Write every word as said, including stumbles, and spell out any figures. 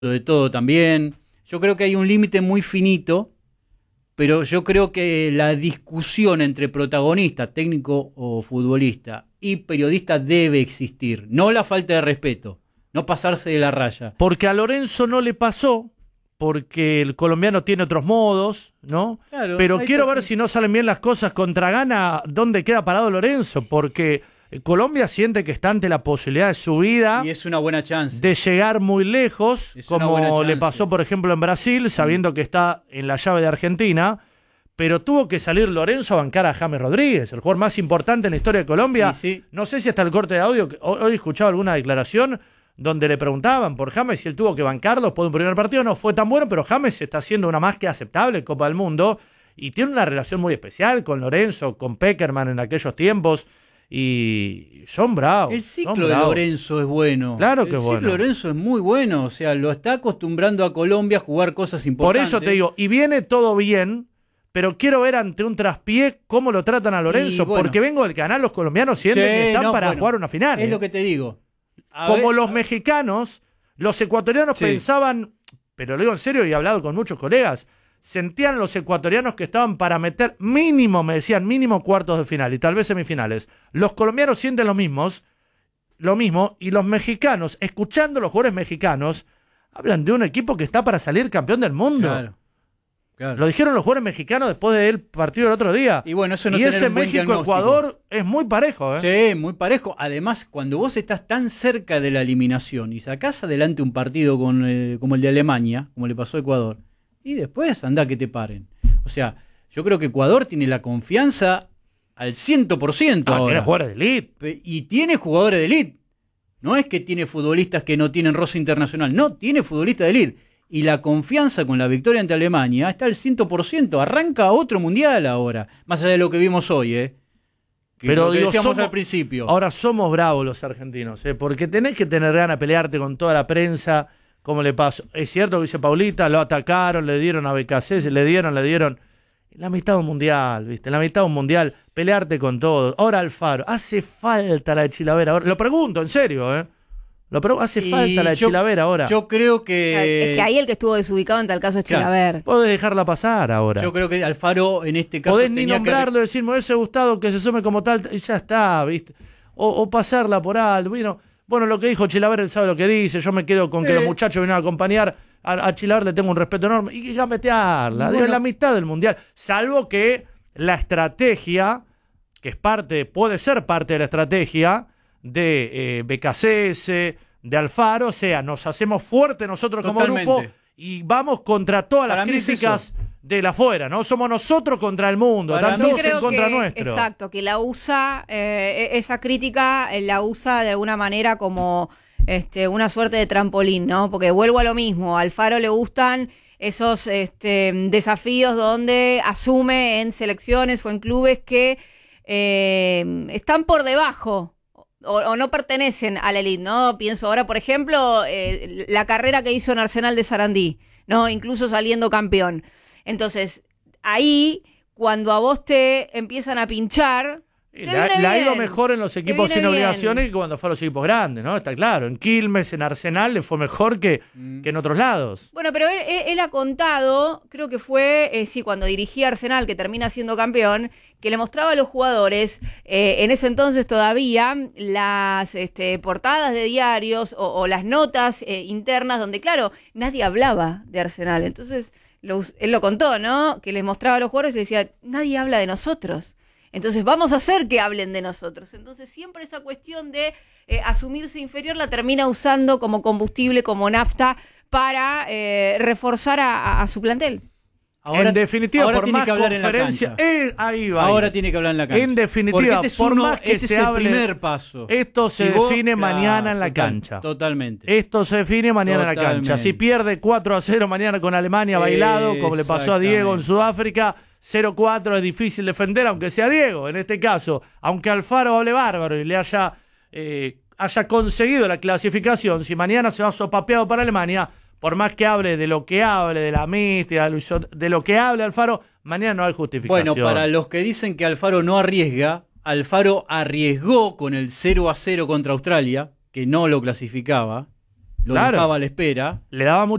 de todo también. Yo creo que hay un límite muy finito, pero yo creo que la discusión entre protagonista, técnico o futbolista, y periodista debe existir. No la falta de respeto, no pasarse de la raya. Porque a Lorenzo no le pasó, porque el colombiano tiene otros modos, ¿no? Claro, pero quiero ver si no salen bien las cosas contra Ghana, dónde queda parado Lorenzo, porque Colombia siente que está ante la posibilidad de su vida. Y es una buena chance. De llegar muy lejos, es como le pasó, por ejemplo, en Brasil, sabiendo que está en la llave de Argentina, pero tuvo que salir Lorenzo a bancar a James Rodríguez, el jugador más importante en la historia de Colombia. Sí, sí. No sé si hasta el corte de audio, hoy escuchaba alguna declaración donde le preguntaban por James si él tuvo que bancarlo después de un primer partido. No fue tan bueno, pero James está haciendo una más que aceptable Copa del Mundo y tiene una relación muy especial con Lorenzo, con Peckerman en aquellos tiempos. Y son bravos. El ciclo de Lorenzo es bueno. Claro que es bueno. El ciclo de Lorenzo es muy bueno. O sea, lo está acostumbrando a Colombia a jugar cosas importantes. Por eso te digo, y viene todo bien, pero quiero ver ante un traspié cómo lo tratan a Lorenzo. Bueno, porque vengo del canal, los colombianos sienten sí, que están no, para bueno, jugar una final. Es ¿eh? lo que te digo. A Como ver, los mexicanos, los ecuatorianos sí. pensaban, pero lo digo en serio y he hablado con muchos colegas, sentían los ecuatorianos que estaban para meter mínimo, me decían, mínimo cuartos de final y tal vez semifinales. Los colombianos sienten lo mismos, lo mismo, y los mexicanos, escuchando a los jugadores mexicanos, hablan de un equipo que está para salir campeón del mundo. Claro, claro. Lo dijeron los jugadores mexicanos después del partido del otro día. Y bueno, eso no y ese México-Ecuador es muy parejo, ¿eh? Sí, muy parejo. Además, cuando vos estás tan cerca de la eliminación y sacás adelante un partido con, eh, como el de Alemania, como le pasó a Ecuador, y después anda que te paren. O sea, yo creo que Ecuador tiene la confianza al cien por ciento. Ah, ahora. Tiene jugadores de elite. Y tiene jugadores de elite. No es que tiene futbolistas que no tienen roce internacional. No, tiene futbolistas de elite. Y la confianza con la victoria ante Alemania está al cien por ciento. Arranca otro mundial ahora. Más allá de lo que vimos hoy, ¿eh? Que Pero lo que digo, decíamos somos, al principio. Ahora somos bravos los argentinos, ¿eh? Porque tenés que tener ganas de pelearte con toda la prensa. Como le pasó, es cierto que dice Paulita, lo atacaron, le dieron a B K C, le dieron, le dieron. La mitad de un mundial, ¿viste? La mitad de un mundial, pelearte con todo. Ahora Alfaro, hace falta la de Chilavera ahora. Lo pregunto, en serio, ¿eh? Lo pregunto, hace y falta la de yo, Chilavera ahora. Yo creo que... Es que ahí el que estuvo desubicado en tal caso es claro. Chilavera. Podés dejarla pasar ahora. Yo creo que Alfaro en este caso... Podés ni tenía nombrarlo, que... decir, me hubiese gustado que se sume como tal, y ya está, ¿viste? O, o pasarla por alto, bueno... Bueno, lo que dijo Chilavera, él sabe lo que dice. Yo me quedo con que eh. los muchachos vienen a acompañar. A, a Chilavera le tengo un respeto enorme. Y que gametearla. Bueno. Digo, en la mitad del mundial. Salvo que la estrategia, que es parte, puede ser parte de la estrategia de eh, B K C S, de Alfaro. O sea, nos hacemos fuertes nosotros Totalmente. como grupo y vamos contra todas Para las mí críticas es de la afuera, ¿no? Somos nosotros contra el mundo, Para están mí todos en contra que, nuestro. Exacto, que la usa, eh, esa crítica eh, la usa de alguna manera como este, una suerte de trampolín, ¿no? Porque vuelvo a lo mismo, a Alfaro le gustan esos este, desafíos donde asume en selecciones o en clubes que eh, están por debajo o, o no pertenecen a la elite, ¿no? Pienso ahora, por ejemplo, eh, la carrera que hizo en Arsenal de Sarandí, ¿no? Incluso saliendo campeón. Entonces, ahí, cuando a vos te empiezan a pinchar... La, la ha ido mejor en los equipos sin bien. obligaciones que cuando fue a los equipos grandes, ¿no? Está claro. En Quilmes, en Arsenal, le fue mejor que, mm. que en otros lados. Bueno, pero él, él, él ha contado, creo que fue, eh, sí, cuando dirigía Arsenal, que termina siendo campeón, que le mostraba a los jugadores, eh, en ese entonces todavía, las este, portadas de diarios o, o las notas eh, internas donde, claro, nadie hablaba de Arsenal. Entonces... Lo, él lo contó, ¿no? Que les mostraba a los jugadores y decía, nadie habla de nosotros. Entonces vamos a hacer que hablen de nosotros. Entonces siempre esa cuestión de eh, asumirse inferior la termina usando como combustible, como nafta, para eh, reforzar a, a, a su plantel. Ahora, en definitiva, ahora por tiene más que hablar conferencia, en la cancha. Eh, ahí va. Ahora ahí. tiene que hablar en la cancha. En definitiva, este por uno, más que este se es el hable, primer paso. Esto se si vos, define claro, mañana en la total, cancha. Totalmente. Esto se define mañana totalmente. en la cancha. Si pierde cuatro a cero mañana con Alemania bailado, como le pasó a Diego en Sudáfrica, cero cuatro es difícil defender, aunque sea Diego. En este caso, aunque Alfaro hable bárbaro y le haya, eh, haya conseguido la clasificación, si mañana se va sopapeado para Alemania, por más que hable de lo que hable, de la mística, de lo que hable Alfaro, mañana no hay justificación. Bueno, para los que dicen que Alfaro no arriesga, Alfaro arriesgó con el cero a cero contra Australia, que no lo clasificaba, lo Claro. dejaba a la espera. Le daba